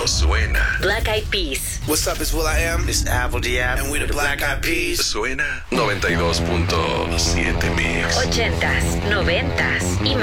suena. Black Eyed Peas. What's up, it's will.i.am. It's Apple D.App. And we the Black Eyed Peas. Suena 92.7 Mix. 80s, 90s y más.